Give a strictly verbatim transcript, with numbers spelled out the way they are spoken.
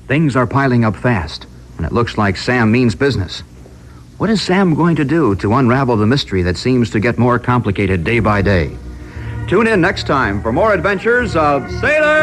Things are piling up fast, and it looks like Sam means business. What is Sam going to do to unravel the mystery that seems to get more complicated day by day? Tune in next time for more adventures of Sailor